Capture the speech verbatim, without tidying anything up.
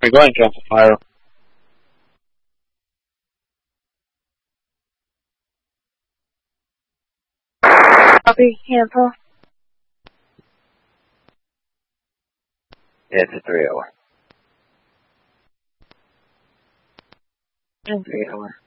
We're going to cancel fire. Copy, cancel. Yeah, it's a three hour. And three hour.